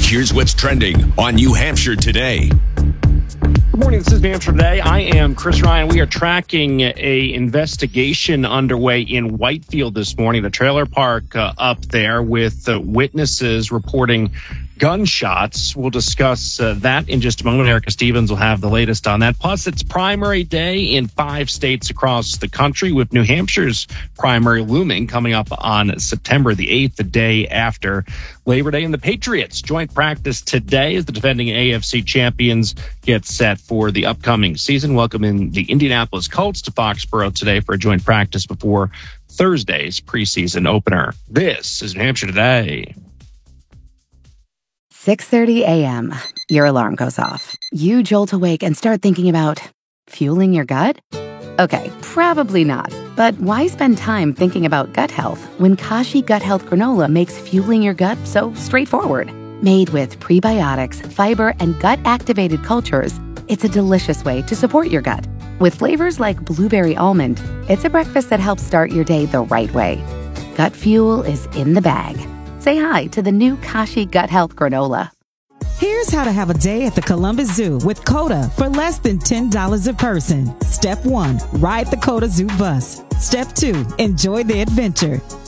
here's what's trending on New Hampshire Today. Good morning, this is New Hampshire Today. I am Chris Ryan. We are tracking a investigation underway in Whitefield this morning, the trailer park up there, with witnesses reporting gunshots. We'll discuss that in just a moment. Erica Stevens will have the latest on that. Plus, it's primary day in 5 states across the country, with New Hampshire's primary looming coming up on September the 8th, the day after Labor Day. And the Patriots joint practice today as the defending AFC champions get set for the upcoming season. Welcoming the Indianapolis Colts to Foxborough today for a joint practice before Thursday's preseason opener. This is New Hampshire Today. 6:30 a.m. Your alarm goes off. You jolt awake and start thinking about fueling your gut? Okay, probably not. But why spend time thinking about gut health when Kashi Gut Health Granola makes fueling your gut so straightforward? Made with prebiotics, fiber, and gut-activated cultures, it's a delicious way to support your gut. With flavors like blueberry almond, it's a breakfast that helps start your day the right way. Gut fuel is in the bag. Say hi to the new Kashi Gut Health Granola. Here's how to have a day at the Columbus Zoo with COTA for less than $10 a person. Step 1, ride the COTA Zoo bus. Step 2, enjoy the adventure.